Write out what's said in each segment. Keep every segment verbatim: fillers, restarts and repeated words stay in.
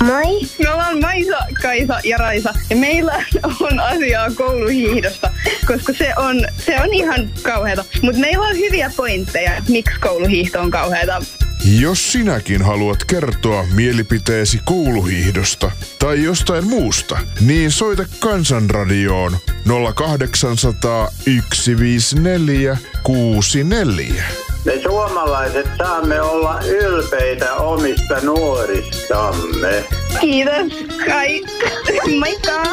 Moi. Me ollaan Maisa, Kaisa ja Raisa ja meillä on asiaa kouluhiihdosta, koska se on, se on ihan kauheata. Mutta meillä on hyviä pointteja, miksi kouluhiihto on kauheata. Jos sinäkin haluat kertoa mielipiteesi kouluhiihdosta tai jostain muusta, niin soita Kansanradioon nolla kahdeksan nolla nolla yksi viisi neljä kuusi neljä. Me suomalaiset saamme olla ylpeitä omista nuoristamme. Kiitos. Kai. Moikka.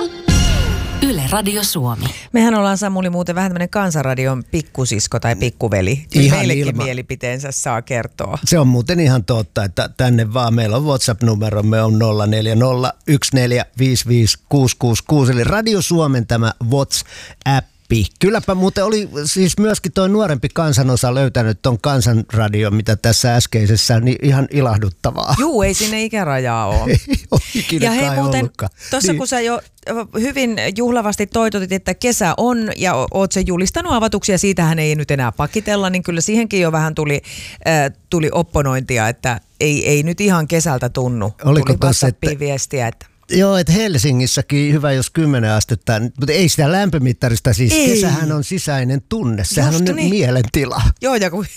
Yle Radio Suomi. Mehän ollaan, Samuli, muuten vähän tämmöinen Kansanradion pikkusisko tai pikkuveli. Ihan meillekin ilman. Mielipiteensä saa kertoa. Se on muuten ihan totta, että tänne vaan meillä on WhatsApp-numeromme on nolla neljä nolla yksi neljä viisi viisi kuusi kuusi kuusi, eli Radio Suomen tämä WhatsApp. Kylläpä muuten oli siis myöskin tuo nuorempi kansanosa löytänyt ton Kansanradion, mitä tässä äskeisessä, niin ihan ilahduttavaa. Juu, ei sinne ikärajaa ole. Ei ole ikinä ja hei muuten, tuossa niin. kun sä jo hyvin juhlavasti toitotit, että kesä on ja oot sen julistanut avatuksi ja siitähän ei nyt enää pakitella, niin kyllä siihenkin jo vähän tuli, äh, tuli opponointia, että ei, ei nyt ihan kesältä tunnu. Oliko tuli tossa, WhatsAppiin että viestiä, että joo, että Helsingissäkin hyvä, jos kymmenen astetta, mutta ei sitä lämpömittarista siis. Ei. Kesähän on sisäinen tunne, sehän Just on niin. mielentila. joo, ja, kun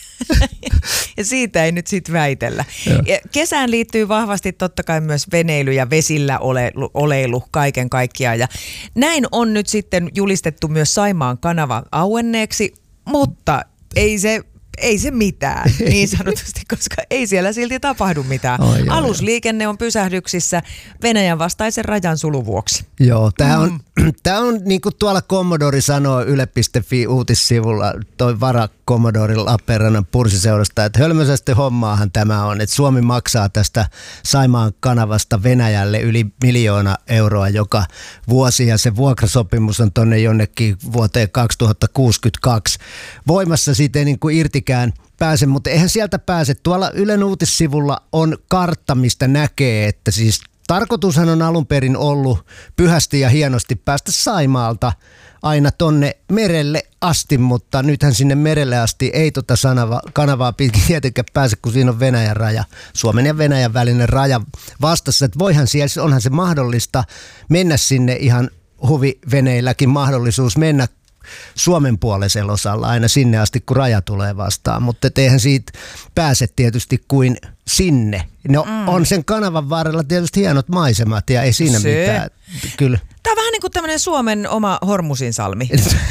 ja siitä ei nyt sitten väitellä. Ja kesään liittyy vahvasti totta kai myös veneily ja vesillä oleilu, oleilu kaiken kaikkiaan. Ja näin on nyt sitten julistettu myös Saimaan kanava auenneeksi, mutta ei se... Ei se mitään, niin sanotusti, koska ei siellä silti tapahdu mitään. Oh, joo, Alusliikenne on pysähdyksissä Venäjän vastaisen rajan sulun vuoksi. Joo, tämä on, Mm. tää on niin kuin tuolla Commodore sanoo yle piste fi uutissivulla, toi vara Commodore Lappeenrannan pursiseurasta, että hölmösästi hommaahan tämä on, että Suomi maksaa tästä Saimaan kanavasta Venäjälle yli miljoona euroa joka vuosi, ja se vuokrasopimus on tonne jonnekin vuoteen kaksituhattakuusikymmentäkaksi voimassa, siitä ei niin kuin irtikään pääse, mutta eihän sieltä pääse. Tuolla Ylen uutissivulla on kartta, mistä näkee, että siis tarkoitushan on alun perin ollut pyhästi ja hienosti päästä Saimaalta aina tonne merelle asti, mutta nythän sinne merelle asti ei tota sanava, kanavaa pitkin tietenkään pääse, kun siinä on Venäjän raja, Suomen ja Venäjän välinen raja vastassa. Että voihan siellä, onhan se mahdollista mennä sinne ihan huviveneilläkin mahdollisuus mennä Suomen puoleisella osalla aina sinne asti, kun raja tulee vastaan, mutta eihän siitä pääse tietysti kuin sinne. No mm. on sen kanavan varrella tietysti hienot maisemat ja ei siinä Se. mitään. Kyllä. Tämä on vähän niin kuin tämmöinen Suomen oma Hormusinsalmi.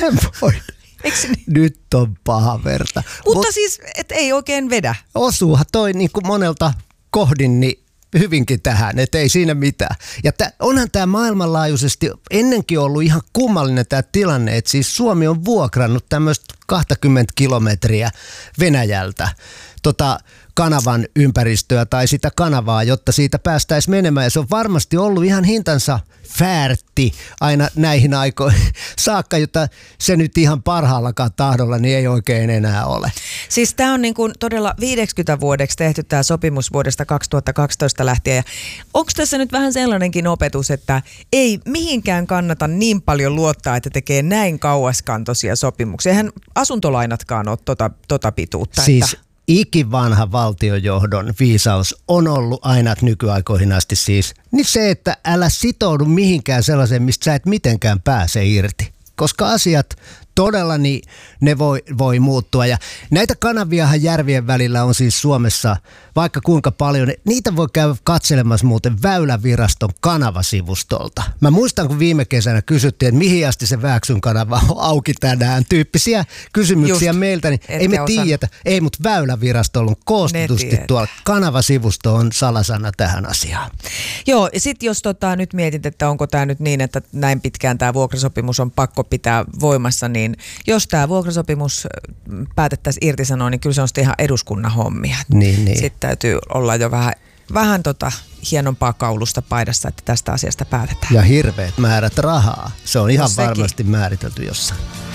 Nyt on paha verta. Mutta Mut siis, et ei oikein vedä. osuuhan toi niin kuin monelta kohdin niin hyvinkin tähän, että ei siinä mitään. Ja tä, onhan tämä maailmanlaajuisesti ennenkin ollut ihan kummallinen tämä tilanne, että siis Suomi on vuokrannut tämmöistä kaksikymmentä kilometriä Venäjältä tota kanavan ympäristöä tai sitä kanavaa, jotta siitä päästäisiin menemään. Ja se on varmasti ollut ihan hintansa väärti aina näihin aikoihin saakka, jota se nyt ihan parhaallakaan tahdolla niin ei oikein enää ole. Siis tämä on niin kuin todella viisikymmentä vuodeksi tehty tämä sopimus vuodesta kaksituhattakaksitoista lähtien. Ja onko tässä nyt vähän sellainenkin opetus, että ei mihinkään kannata niin paljon luottaa, että tekee näin kauaskantoisia sopimuksia. Eihän asuntolainatkaan ole tota, tota pituutta. Siis että ikivanha valtiojohdon viisaus on ollut aina nykyaikoihin asti siis, niin se, että älä sitoudu mihinkään sellaiseen, mistä sä et mitenkään pääse irti. Koska asiat todella niin ne voi, voi muuttua. Ja näitä kanaviahan järvien välillä on siis Suomessa vaikka kuinka paljon. Niitä voi käydä katselemassa muuten Väyläviraston kanavasivustolta. Mä muistan, kun viime kesänä kysyttiin, että mihin asti se Vääksyn kanava on auki tänään. Tyyppisiä kysymyksiä Just, meiltä. Niin ei me tiedetä. Ei, mutta Väylävirastolla on koostetusti tuolla kanavasivusto on salasana tähän asiaan. Joo, ja sitten jos tota, nyt mietit, että onko tämä nyt niin, että näin pitkään tämä vuokrasopimus on pakko pitää voimassa, niin jos tämä vuokrasopimus päätettäisiin irtisanoa, niin kyllä se on sitten ihan eduskunnan hommia. Niin, niin. Sitten täytyy olla jo vähän, vähän tota hienompaa kaulusta paidassa, että tästä asiasta päätetään. Ja hirveät määrät rahaa. Se on ihan No, varmasti määritelty jossain.